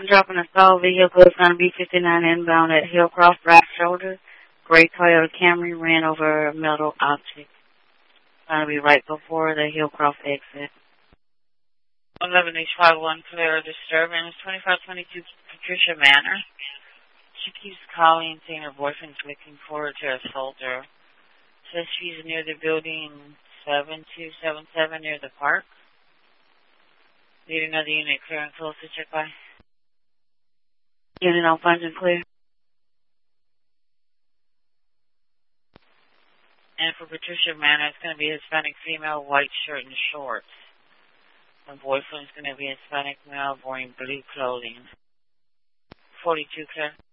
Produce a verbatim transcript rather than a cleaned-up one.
Dropping a stall vehicle is going to be fifty-nine inbound at Hillcroft Drive Shoulder. Gray Toyota Camry ran over a metal object. It's going to be right before the Hillcroft exit. eleven H five one clear disturbance, twenty-five twenty-two Patricia Manor. She keeps calling and saying her boyfriend's looking forward to assault her. Says she's near the building seven two seven seven near the park. Need another unit clear and close to check by. Unit on function clear. And for Patricia Manor, it's going to be Hispanic female, white shirt and shorts. Her boyfriend's going to be Hispanic male, wearing blue clothing. forty-two clear.